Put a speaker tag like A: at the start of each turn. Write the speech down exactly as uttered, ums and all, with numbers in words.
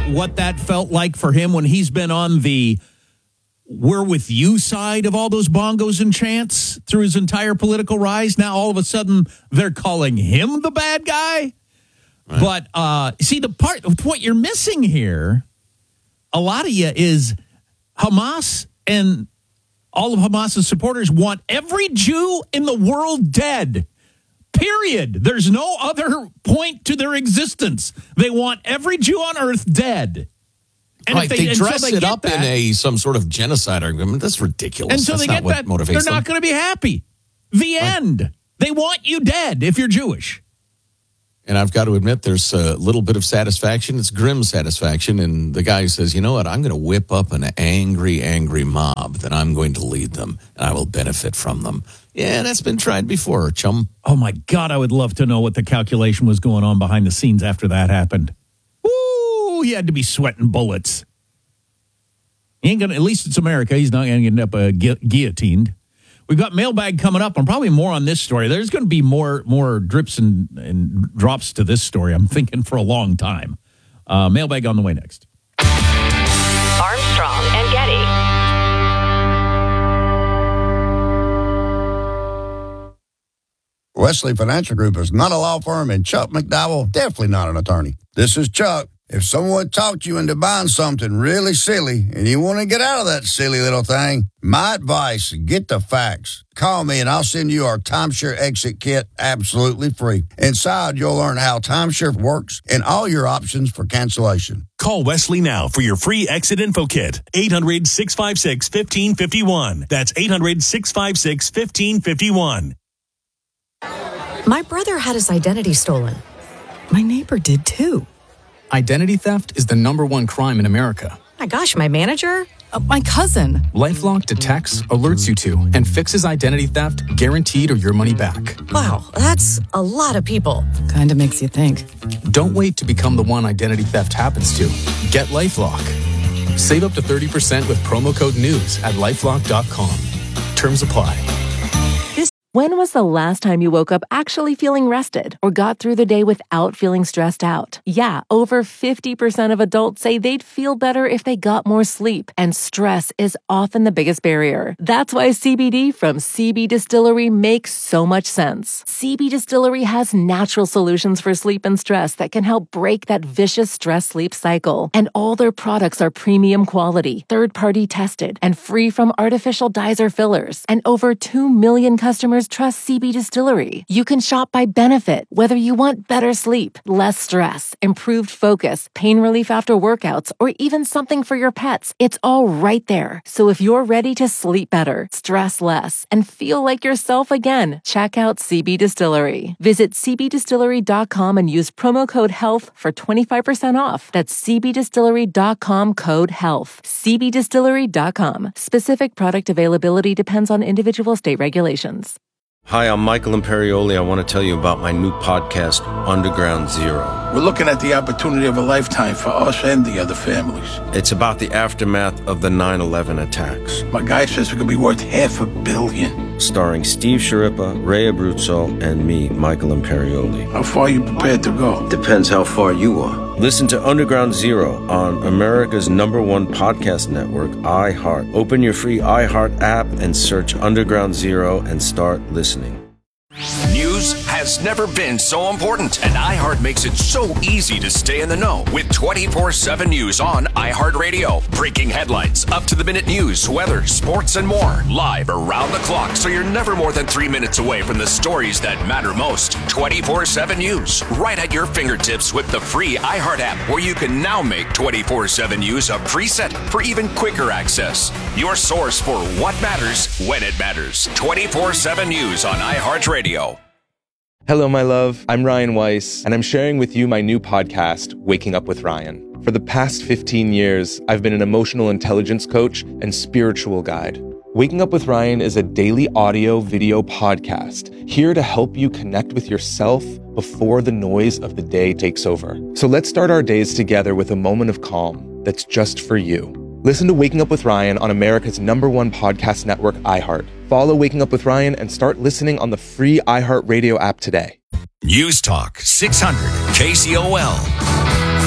A: what that felt like for him when he's been on the we're with you side of all those bongos and chants through his entire political rise? Now, all of a sudden, they're calling him the bad guy? Right. But, uh, see, the part of what you're missing here, a lot of you, is Hamas and all of Hamas's supporters want every Jew in the world dead. Period. There's no other point to their existence. They want every Jew on earth dead.
B: And right, if they, they dress so they it up that, in a some sort of genocide argument. That's ridiculous.
A: Until
B: That's
A: they
B: not
A: get
B: what
A: that,
B: motivates
A: they're
B: them.
A: not going to be happy. The right. end. They want you dead if you're Jewish.
B: And I've got to admit, there's a little bit of satisfaction. It's grim satisfaction. And the guy who says, you know what, I'm going to whip up an angry, angry mob, then I'm going to lead them, and I will benefit from them. Yeah, that's been tried before, chum.
A: Oh, my God, I would love to know what the calculation was going on behind the scenes after that happened. Woo, he had to be sweating bullets. He ain't gonna, at least it's America, he's not going to end up uh, gu- guillotined. We've got mailbag coming up, and probably more on this story. There's going to be more more drips and, and drops to this story, I'm thinking, for a long time. Uh, mailbag on the way next.
C: Armstrong and Getty.
D: Wesley Financial Group is not a law firm, and Chuck McDowell, definitely not an attorney. This is Chuck. If someone talked you into buying something really silly and you want to get out of that silly little thing, my advice, get the facts. Call me and I'll send you our timeshare exit kit absolutely free. Inside, you'll learn how timeshare works and all your options for cancellation.
E: Call Wesley now for your free exit info kit. eight hundred, six five six, one five five one. That's eight hundred, six five six, one five five one.
F: My brother had his identity stolen. My neighbor did too.
G: Identity theft is the number one crime in America.
F: My gosh, my manager?
G: Uh, my cousin. LifeLock detects, alerts you to, and fixes identity theft, guaranteed or your money back.
F: Wow, that's a lot of people.
G: Kinda makes you think. Don't wait to become the one identity theft happens to. Get LifeLock. Save up to thirty percent with promo code NEWS at lifelock dot com. Terms apply.
H: When was the last time you woke up actually feeling rested or got through the day without feeling stressed out? Yeah, over fifty percent of adults say they'd feel better if they got more sleep, and stress is often the biggest barrier. That's why C B D from C B Distillery makes so much sense. C B Distillery has natural solutions for sleep and stress that can help break that vicious stress-sleep cycle. And all their products are premium quality, third-party tested, and free from artificial dyes or fillers. And over two million customers trust C B Distillery. You can shop by benefit, whether you want better sleep, less stress, improved focus, pain relief after workouts, or even something for your pets. It's all right there. So if you're ready to sleep better, stress less, and feel like yourself again, check out C B Distillery. Visit c b distillery dot com and use promo code HEALTH for twenty-five percent off. That's c b distillery dot com code HEALTH. c b distillery dot com. Specific product availability depends on individual state regulations.
I: Hi, I'm Michael Imperioli. I want to tell you about my new podcast, Underground Zero.
J: We're looking at the opportunity of a lifetime for us and the other families.
I: It's about the aftermath of the nine eleven attacks.
J: My guy says we could be worth half a billion.
I: Starring Steve Sciarippa, Ray Abruzzo, and me, Michael Imperioli.
J: How far are you prepared to go?
I: Depends how far you are. Listen to Underground Zero on America's number one podcast network, iHeart. Open your free iHeart app and search Underground Zero and start listening.
K: News has never been so important, and iHeart makes it so easy to stay in the know with twenty-four seven News on iHeartRadio. Breaking headlines, up-to-the-minute news, weather, sports, and more. Live around the clock, so you're never more than three minutes away from the stories that matter most. twenty-four seven News, right at your fingertips with the free iHeart app, where you can now make twenty-four seven News a preset for even quicker access. Your source for what matters when it matters. twenty-four seven News on iHeartRadio.
L: Hello, my love. I'm Ryan Weiss, and I'm sharing with you my new podcast, Waking Up with Ryan. For the past fifteen years, I've been an emotional intelligence coach and spiritual guide. Waking Up with Ryan is a daily audio video podcast here to help you connect with yourself before the noise of the day takes over. So let's start our days together with a moment of calm that's just for you. Listen to Waking Up with Ryan on America's number one podcast network, iHeart. Follow Waking Up with Ryan and start listening on the free iHeartRadio app today.
K: News Talk six hundred K C O L.